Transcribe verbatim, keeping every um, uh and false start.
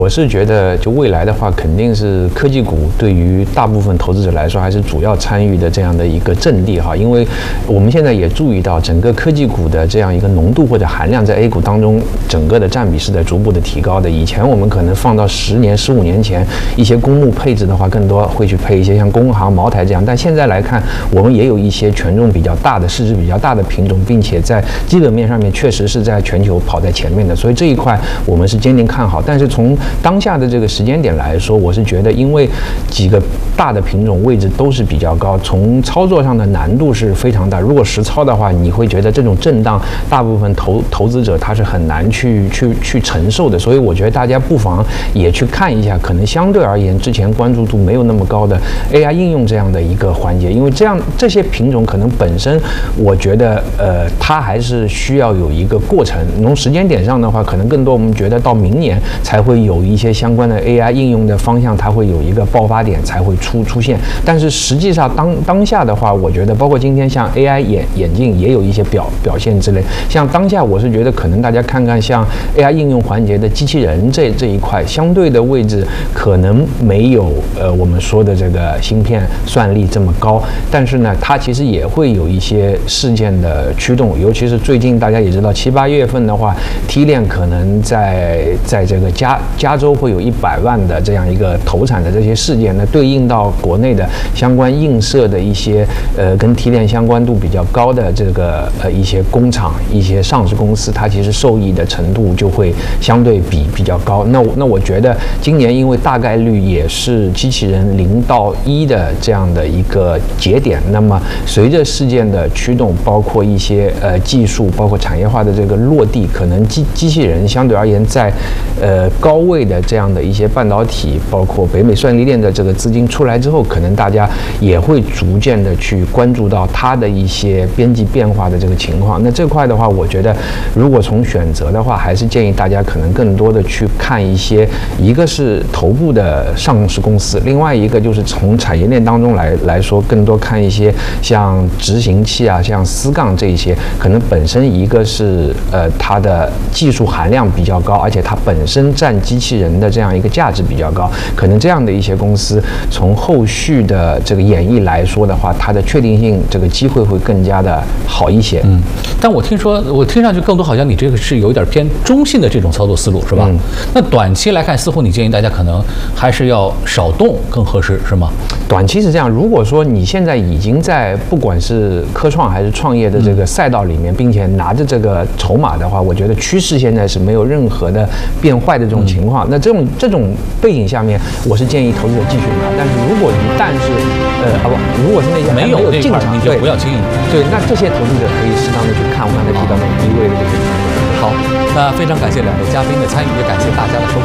我是觉得，就未来的话，肯定是科技股对于大部分投资者来说，还是主要参与的这样的一个阵地哈。因为我们现在也注意到，整个科技股的这样一个浓度或者含量，在 A 股当中，整个的占比是在逐步的提高的。以前我们可能放到十年、十五年前，一些公募配置的话，更多会去配一些像工行、茅台这样。但现在来看，我们也有一些权重比较大的、市值比较大的品种，并且在基本面上面确实是在全球跑在前面的。所以这一块我们是坚定看好。但是从当下的这个时间点来说，我是觉得，因为几个大的品种位置都是比较高，从操作上的难度是非常大。如果实操的话，你会觉得这种震荡，大部分投投资者他是很难去去去承受的。所以我觉得大家不妨也去看一下，可能相对而言之前关注度没有那么高的 A I 应用这样的一个环节，因为这样这些品种可能本身，我觉得呃它还是需要有一个过程。从时间点上的话，可能更多我们觉得到明年才会有一些相关的 A I 应用的方向，它会有一个爆发点才会出出现。但是实际上当当下的话，我觉得包括今天像 A I 眼眼镜也有一些表表现之类。像当下我是觉得可能大家看看像 A I 应用环节的机器人这这一块相对的位置，可能没有呃我们说的这个芯片算力这么高，但是呢，它其实也会有一些事件的驱动，尤其是最近大家也知道七八月份的话 ，T 链可能在在这个加加州会有一百万的这样一个投产的这些事件，那对应到国内的相关映射的一些呃跟 T 链相关度比较高的这个呃一些工厂、一些上市公司，它其实受益的程度就会相对比比较高。那那我觉得今年因为大概率也是机器人零到一的这样的一个节点，那么随着事件的驱动，包括一些呃技术，包括产业化的这个落地，可能机机器人相对而言在呃高位的这样的一些半导体，包括北美算力链的这个资金出来之后，可能大家也会逐渐的去关注到它的一些边际变化的这个情况。那这块的话，我觉得如果从选择的话，还是建议大家可能更多的去看一些，一个是头部的上市公司，另外一个就是从产业链当中来来说，更多看一些像执行器啊、像丝杠这一些，可能本身一个是呃它的技术含量比较高，而且它本身占机器人的这样一个价值比较高，可能这样的一些公司，从后续的这个演绎来说的话，它的确定性这个机会会更加的好一些。 嗯，但我听说，我听上去更多好像你这个是有点偏中性的这种操作思路，是吧？嗯。那短期来看，似乎你建议大家可能还是要少动更合适，是吗？ 短期是这样，如果说你现在已经在不管是科创还是创业的这个赛道里面，并且拿着这个筹码的话，我觉得趋势现在是没有任何的变坏的这种情况。那这种这种背景下面，我是建议投资者继续拿。但是如果一旦是呃啊不，如果是那些没有没有进场， 你就不要轻易。 对，那这些投资者可以适当的去看我刚才提到的低位的这个。 好，那非常感谢两位嘉宾的参与，也感谢大家的收看。